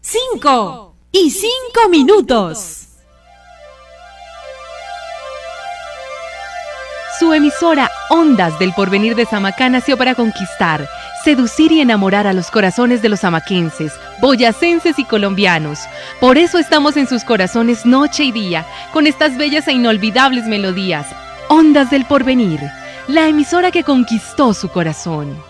5:05. Su emisora Ondas del Porvenir de Samacá nació para conquistar, seducir y enamorar a los corazones de los samaquenses, boyacenses y colombianos. Por eso estamos en sus corazones noche y día, con estas bellas e inolvidables melodías. Ondas del Porvenir, la emisora que conquistó su corazón.